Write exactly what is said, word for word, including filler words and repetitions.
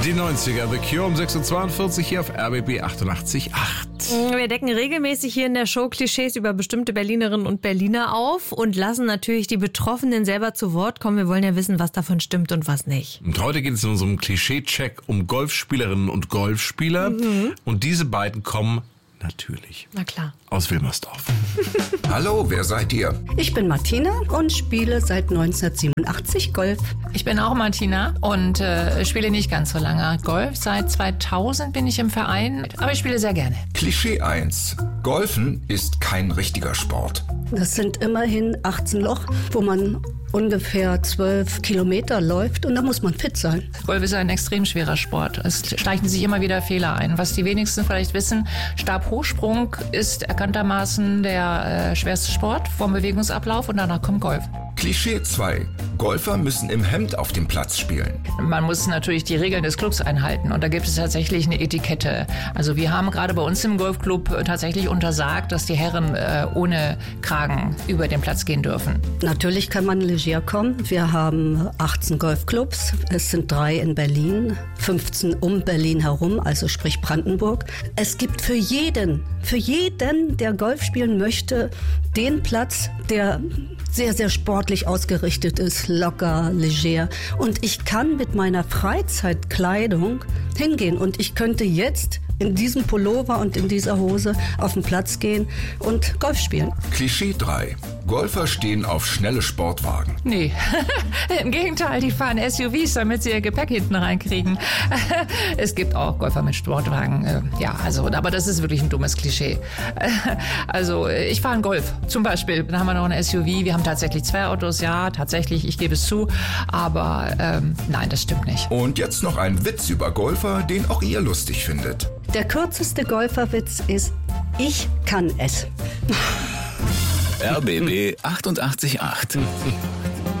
Die neunziger, The Cure um sechs Uhr zweiundvierzig hier auf R B B achtundachtzig Komma acht. Wir decken regelmäßig hier in der Show Klischees über bestimmte Berlinerinnen und Berliner auf und lassen natürlich die Betroffenen selber zu Wort kommen. Wir wollen ja wissen, was davon stimmt und was nicht. Und heute geht es in unserem Klischee-Check um Golfspielerinnen und Golfspieler. Mhm. Und diese beiden kommen natürlich Na klar. aus Wilmersdorf. Hallo, wer seid ihr? Ich bin Martina und spiele seit neunzehnhundertsiebenundachtzig Golf. Ich bin auch Martina und äh, spiele nicht ganz so lange Golf. Seit zweitausend bin ich im Verein, aber ich spiele sehr gerne. Klischee eins. Golfen ist kein richtiger Sport. Das sind immerhin achtzehn Loch, wo man ungefähr zwölf Kilometer läuft und da muss man fit sein. Golf ist ein extrem schwerer Sport. Es schleichen sich immer wieder Fehler ein. Was die wenigsten vielleicht wissen, Stabhochsprung ist erkanntermaßen der äh, schwerste Sport vom Bewegungsablauf und danach kommt Golf. Klischee zwei. Golfer müssen im Hemd auf dem Platz spielen. Man muss natürlich die Regeln des Clubs einhalten und da gibt es tatsächlich eine Etikette. Also wir haben gerade bei uns im Golfclub tatsächlich untersagt, dass die Herren äh, ohne Kragen über den Platz gehen dürfen. Natürlich kann man leger kommen. Wir haben achtzehn Golfclubs. Es sind drei in Berlin, fünfzehn um Berlin herum, also sprich Brandenburg. Es gibt für jeden, für jeden, der Golf spielen möchte, den Platz, der sehr, sehr sportlich ausgerichtet ist, locker, leger. Und ich kann mit meiner Freizeitkleidung hingehen und ich könnte jetzt in diesem Pullover und in dieser Hose auf den Platz gehen und Golf spielen. Klischee drei. Golfer stehen auf schnelle Sportwagen. Nee, im Gegenteil, die fahren S U Vs, damit sie ihr Gepäck hinten reinkriegen. Es gibt auch Golfer mit Sportwagen, ja, also, aber das ist wirklich ein dummes Klischee. Also, ich fahre einen Golf, zum Beispiel, dann haben wir noch ein S U V, wir haben tatsächlich zwei Autos, ja, tatsächlich, ich gebe es zu, aber ähm, nein, das stimmt nicht. Und jetzt noch ein Witz über Golfer, den auch ihr lustig findet. Der kürzeste Golferwitz ist, ich kann es. R B B achtundachtzig Komma acht.